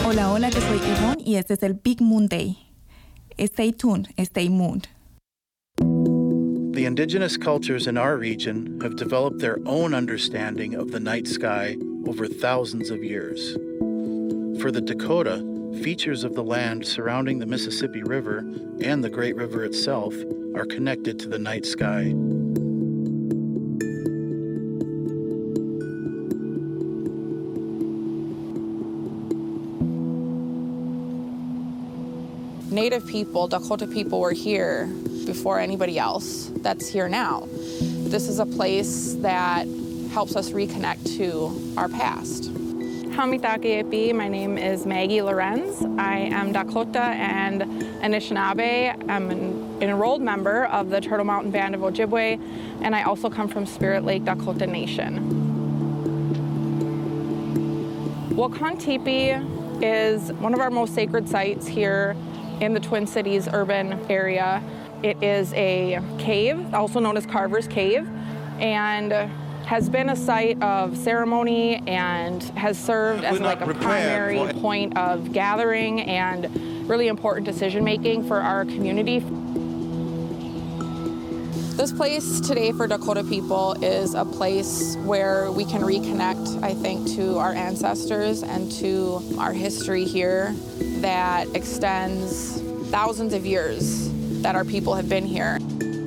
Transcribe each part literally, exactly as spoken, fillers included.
Hola, hola, yo soy Yvonne y este es el Big Moon Day. Stay tuned, stay mooned. The indigenous cultures in our region have developed their own understanding of the night sky over thousands of years. For the Dakota, features of the land surrounding the Mississippi River and the Great River itself are connected to the night sky. Native people, Dakota people, were here before anybody else that's here now. This is a place that helps us reconnect to our past. Hamitake, my name is Maggie Lorenz. I am Dakota and Anishinaabe. I'm an enrolled member of the Turtle Mountain Band of Ojibwe, and I also come from Spirit Lake Dakota Nation. Wakan Tipi is one of our most sacred sites here in the Twin Cities urban area. It is a cave, also known as Carver's Cave, and has been a site of ceremony and has served as like a primary point of gathering and really important decision making for our community. This place today for Dakota people is a place where we can reconnect, I think, to our ancestors and to our history here that extends thousands of years that our people have been here.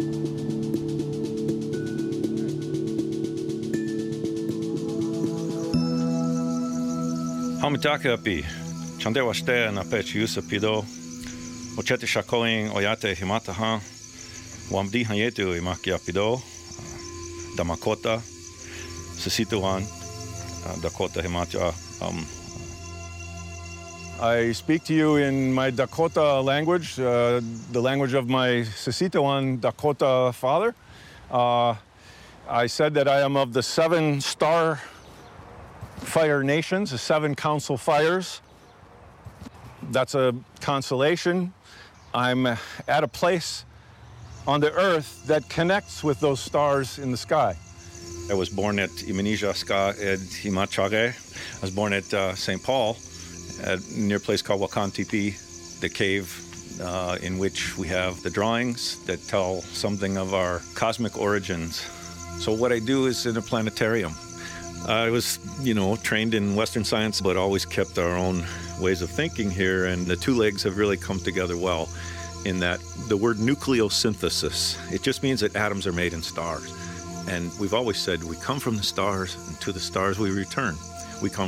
Hamitake Chandewashte na pech Yusapido, Ochete Shakoing Oyate Himataha, Wamdi Hayetu Imakiapido, Damakota, Sisituan, Dakota Himatya. Um, I speak to you in my Dakota language, uh, the language of my Sissetawan Dakota father. Uh, I said that I am of the seven star fire nations, the seven council fires. That's a consolation. I'm at a place on the earth that connects with those stars in the sky. I was born at Imanija Ska at Himachare. I was born at uh, Saint Paul, at a near place called Wakan Tipi, the cave uh, in which we have the drawings that tell something of our cosmic origins. So what I do is in a planetarium. I was, you know, trained in Western science, but always kept our own ways of thinking here, and the two legs have really come together well in that the word nucleosynthesis, it just means that atoms are made in stars. And we've always said we come from the stars, and to the stars we return. We come